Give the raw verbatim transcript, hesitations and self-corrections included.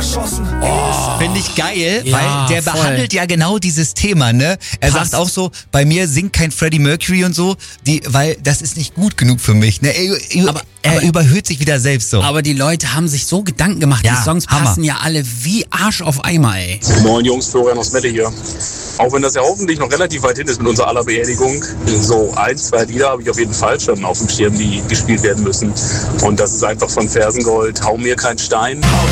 erschossen. Oh, finde ich geil, Ja, weil der voll. behandelt ja genau dieses Thema, ne? Er Passt. sagt auch so, bei mir singt kein Freddie Mercury und so, die, weil das ist nicht gut genug für mich, ne? Er, er, Aber- er aber- überhöht sich wieder selbst so. Aber die Leute haben sich so Gedanken gemacht, Ja, die Songs Hammer. passen ja alle wie Arsch auf Eimer, ey. Moin Jungs, Florian aus Mette hier. Auch wenn das ja hoffentlich noch relativ weit hin ist mit unserer aller Beerdigung, so ein, zwei Lieder habe ich auf jeden Fall schon auf dem Schirm, die gespielt werden müssen. Und das ist einfach von Fersengold, Hau mir kein Stein. Hau